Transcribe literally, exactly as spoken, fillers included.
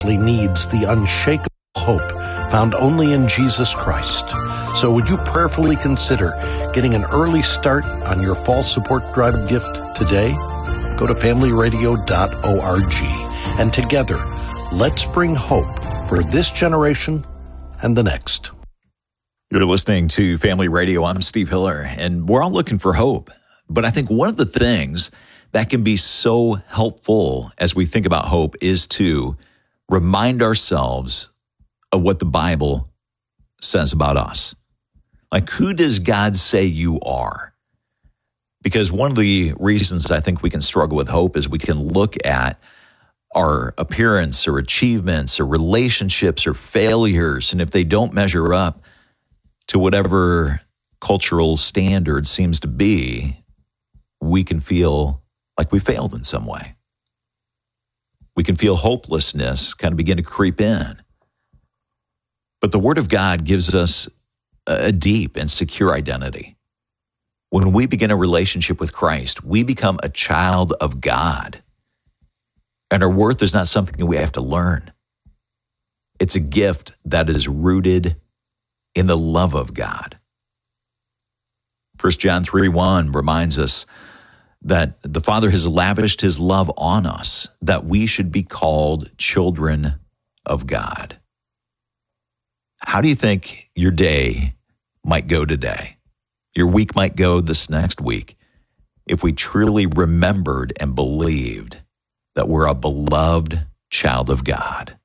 needs the unshakable hope found only in Jesus Christ. So would you prayerfully consider getting an early start on your fall support drive gift today? Go to family radio dot org, and together, let's bring hope for this generation and the next. You're listening to Family Radio. I'm Steve Hiller, and we're all looking for hope. But I think one of the things that can be so helpful as we think about hope is to remind ourselves of what the Bible says about us. Like, who does God say you are? Because one of the reasons I think we can struggle with hope is we can look at our appearance or achievements or relationships or failures, and if they don't measure up to whatever cultural standard seems to be, we can feel like we failed in some way. We can feel hopelessness kind of begin to creep in. But the Word of God gives us a deep and secure identity. When we begin a relationship with Christ, we become a child of God. And our worth is not something that we have to learn. It's a gift that is rooted in the love of God. First John three one reminds us that the Father has lavished his love on us, that we should be called children of God. How do you think your day might go today? Your week might go this next week if we truly remembered and believed that we're a beloved child of God.